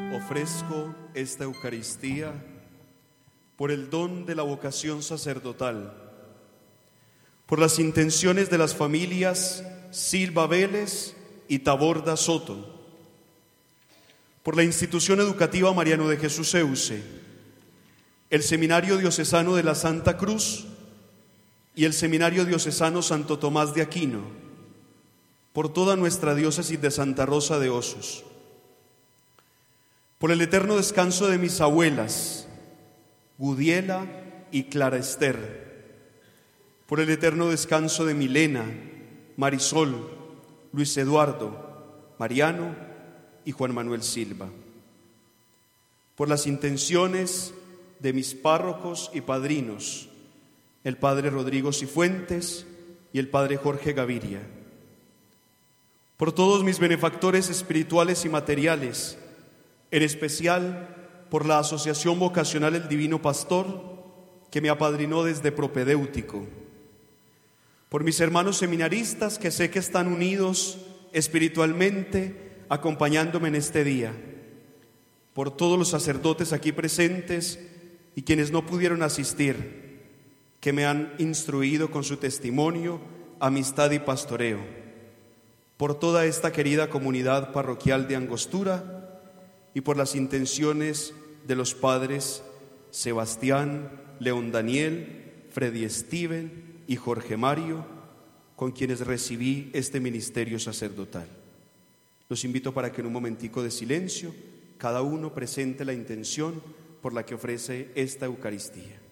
Ofrezco esta Eucaristía por el don de la vocación sacerdotal, por las intenciones de las familias Silva Vélez y Taborda Soto, por la institución educativa Mariano de Jesús Euse, el Seminario Diocesano de la Santa Cruz y el Seminario Diocesano Santo Tomás de Aquino, por toda nuestra diócesis de Santa Rosa de Osos, por el eterno descanso de mis abuelas, Gudiela y Clara Ester, por el eterno descanso de Milena, Marisol, Luis Eduardo, Mariano y Juan Manuel Silva, por las intenciones de mis párrocos y padrinos, el Padre Rodrigo Cifuentes y el Padre Jorge Gaviria, por todos mis benefactores espirituales y materiales, en especial por la Asociación Vocacional El Divino Pastor, que me apadrinó desde propedéutico, por mis hermanos seminaristas que sé que están unidos espiritualmente, acompañándome en este día, por todos los sacerdotes aquí presentes y quienes no pudieron asistir, que me han instruido con su testimonio, amistad y pastoreo, por toda esta querida comunidad parroquial de Angostura y por las intenciones de los padres Sebastián, León Daniel, Freddy Steven y Jorge Mario, con quienes recibí este ministerio sacerdotal. Los invito para que en un momentico de silencio cada uno presente la intención por la que ofrece esta Eucaristía.